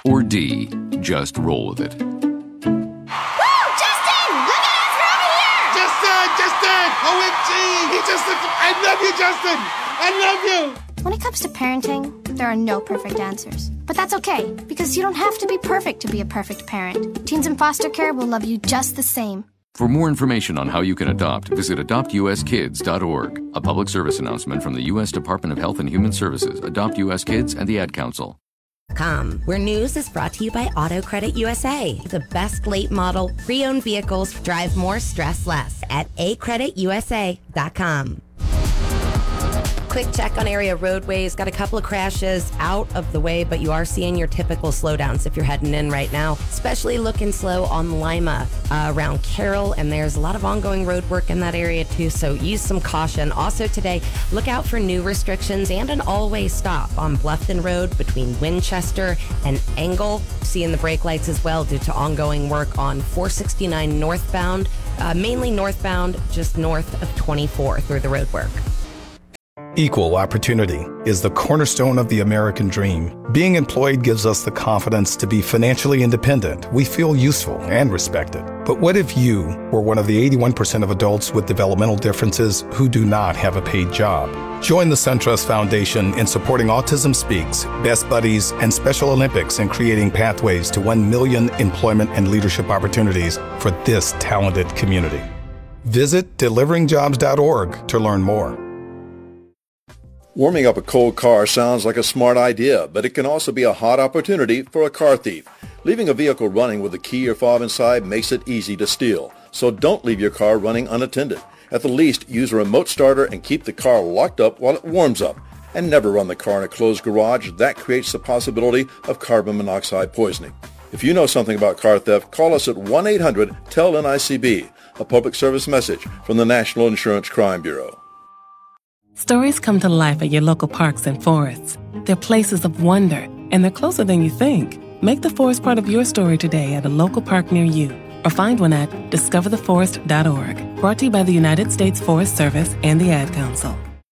Or D, just roll with it? Woo! Justin! Look at us! We're over here! Justin! OMG! I love you, Justin! I love you! When it comes to parenting, there are no perfect answers. But that's okay, because you don't have to be perfect to be a perfect parent. Teens in foster care will love you just the same. For more information on how you can adopt, visit adoptuskids.org. A public service announcement from the U.S. Department of Health and Human Services, Adopt U.S. Kids, and the Ad Council. Where news is brought to you by Auto Credit USA. The best late model, pre-owned vehicles drive more, stress less at acreditusa.com. Quick check on area roadways. Got a couple of crashes out of the way, but you are seeing your typical slowdowns if you're heading in right now, especially looking slow on Lima around Carroll, and there's a lot of ongoing road work in that area too, so use some caution. Also today, look out for new restrictions and an all-way stop on Bluffton Road between Winchester and Engle. Seeing the brake lights as well due to ongoing work on 469 northbound, mainly northbound, just north of 24 through the road work. Equal opportunity is the cornerstone of the American dream. Being employed gives us the confidence to be financially independent. We feel useful and respected. But what if you were one of the 81% of adults with developmental differences who do not have a paid job? Join the SunTrust Foundation in supporting Autism Speaks, Best Buddies, and Special Olympics in creating pathways to 1 million employment and leadership opportunities for this talented community. Visit deliveringjobs.org to learn more. Warming up a cold car sounds like a smart idea, but it can also be a hot opportunity for a car thief. Leaving a vehicle running with a key or fob inside makes it easy to steal. So don't leave your car running unattended. At the least, use a remote starter and keep the car locked up while it warms up. And never run the car in a closed garage. That creates the possibility of carbon monoxide poisoning. If you know something about car theft, call us at 1-800-TEL-NICB, a public service message from the National Insurance Crime Bureau. Stories come to life at your local parks and forests. They're places of wonder, and they're closer than you think. Make the forest part of your story today at a local park near you, or find one at discovertheforest.org. Brought to you by the United States Forest Service and the Ad Council.